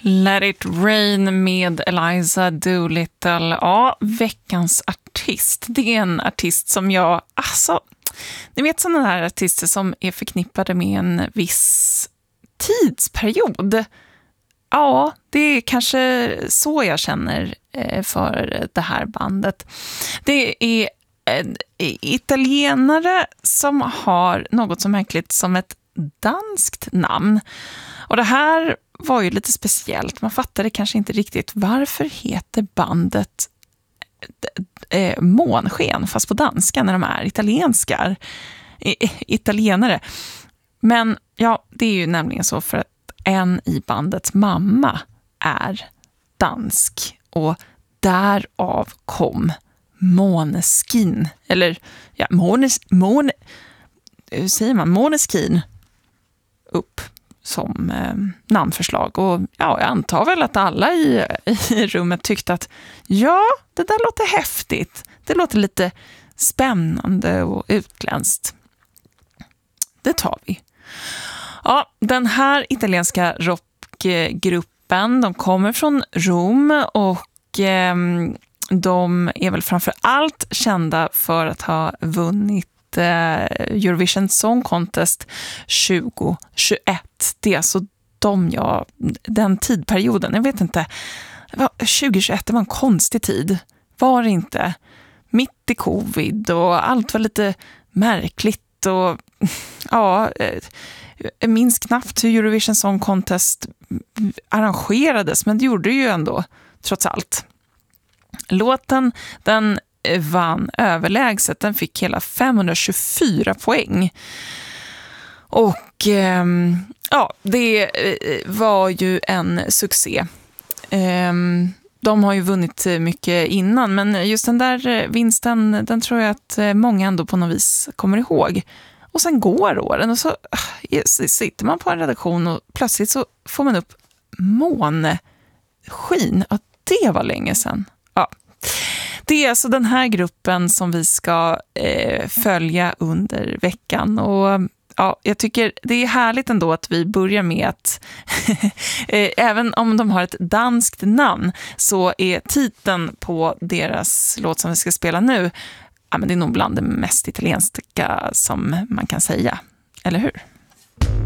Let it rain med Eliza Doolittle. Ja, veckans artist. Det är en artist som ni vet sådana här artister som är förknippade med en viss tidsperiod. Ja, det är kanske så jag känner för det här bandet. Det är italienare som har något så märkligt som ett danskt namn. Och det här var ju lite speciellt. Man fattade kanske inte riktigt varför heter bandet Månsken fast på danska när de är italienare. Men ja, det är ju nämligen så för att en i bandets mamma är dansk och därav kom Måneskin eller ja, hur säger man? Måneskin upp som namnförslag. Och ja, jag antar väl att alla i rummet tyckte att ja, det där låter häftigt. Det låter lite spännande och utländskt. Det tar vi. Ja, den här italienska rockgruppen, de kommer från Rom och de är väl framför allt kända för att ha vunnit Eurovision Song Contest 2021. Det är alltså den tidperioden. Jag vet inte, 2021 det var en konstig tid. Var det inte? Mitt i covid och allt var lite märkligt och ja, jag minns knappt hur Eurovision Song Contest arrangerades, men det gjorde det ju ändå trots allt. Låten, den vann överlägset. Den fick hela 524 poäng. Och ja, det var ju en succé. De har ju vunnit mycket innan, men just den där vinsten, den tror jag att många ändå på något vis kommer ihåg. Och sen går åren och så sitter man på en redaktion och plötsligt så får man upp måneskin. Ja, det var länge sedan. Ja. Det är alltså den här gruppen som vi ska följa under veckan. Och ja, jag tycker det är härligt ändå att vi börjar med att även om de har ett danskt namn så är titeln på deras låt som vi ska spela nu, ja, men det är nog bland det mest italienska som man kan säga. Eller hur?